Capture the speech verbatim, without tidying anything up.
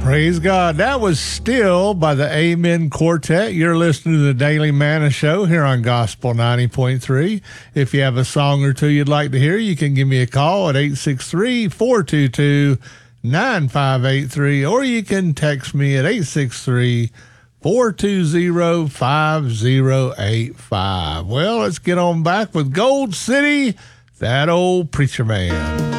Praise God. That was Still by the Amen Quartet. You're listening to the Daily Manna Show here on Gospel ninety point three. If you have a song or two you'd like to hear, you can give me a call at eight six three, four two two, nine five eight three, or you can text me at eight six three, four two zero, five zero eight five. Well, let's get on back with Gold City, that old preacher man.